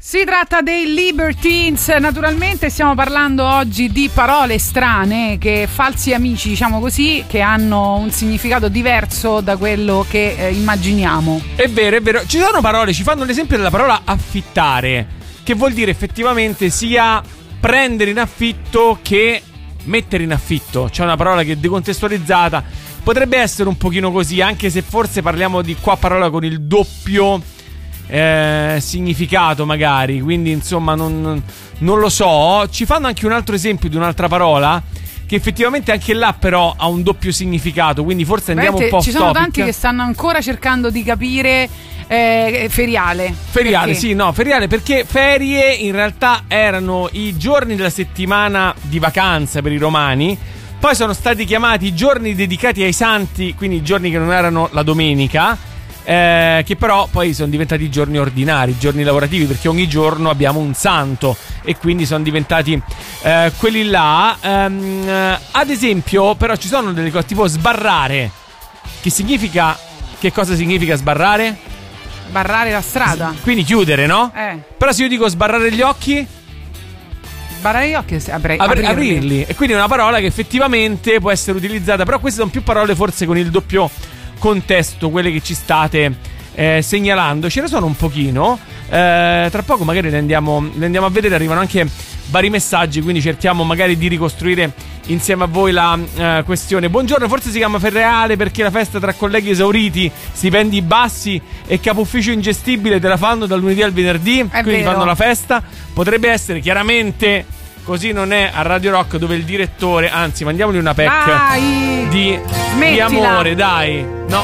Si tratta dei Libertines, naturalmente stiamo parlando oggi di parole strane, che falsi amici, diciamo così, che hanno un significato diverso da quello che immaginiamo. È vero, ci sono parole, ci fanno l'esempio della parola affittare, che vuol dire effettivamente sia prendere in affitto che mettere in affitto. C'è una parola che è decontestualizzata, potrebbe essere un pochino così, anche se forse parliamo di qua parola con il doppio significato magari, quindi insomma non lo so. Ci fanno anche un altro esempio di un'altra parola che effettivamente anche là però ha un doppio significato, quindi forse andiamo un po' off ci sono topic. Tanti che stanno ancora cercando di capire. Feriale, perché? Sì, no, feriale perché ferie in realtà erano i giorni della settimana di vacanza per i romani, poi sono stati chiamati giorni dedicati ai santi, quindi giorni che non erano la domenica, che però poi sono diventati giorni ordinari, giorni lavorativi, perché ogni giorno abbiamo un santo e quindi sono diventati quelli là. Ad esempio però ci sono delle cose tipo sbarrare, che significa, che cosa significa sbarrare? Sbarrare la strada, quindi chiudere, no? Però se io dico sbarrare gli occhi, sbarrare gli occhi, aprirli. E quindi è una parola che effettivamente può essere utilizzata, però queste sono più parole forse con il doppio contesto, quelle che ci state segnalando. Ce ne sono un pochino, tra poco magari le andiamo a vedere, arrivano anche vari messaggi, quindi cerchiamo magari di ricostruire insieme a voi la questione. Buongiorno, forse si chiama Ferreale perché la festa tra colleghi esauriti, stipendi bassi e capo ufficio ingestibile te la fanno dal lunedì al venerdì, quindi vero. fanno la festa. Potrebbe essere, chiaramente così non è a Radio Rock, dove il direttore, anzi mandiamogli una pack di amore, dai. No,